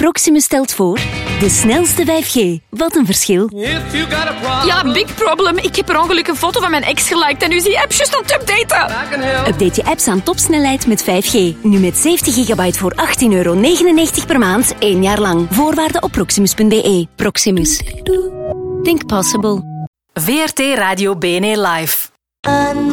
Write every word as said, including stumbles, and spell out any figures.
Proximus stelt voor de snelste vijf G. Wat een verschil. Ja, big problem. Ik heb per ongeluk een foto van mijn ex geliked en nu is die app juist aan het updaten. Update je apps aan topsnelheid met vijf G. Nu met zeventig gigabyte voor achttien euro negenennegentig per maand, één jaar lang. Voorwaarden op proximus punt b e. Proximus. Think possible. V R T Radio B N E Live.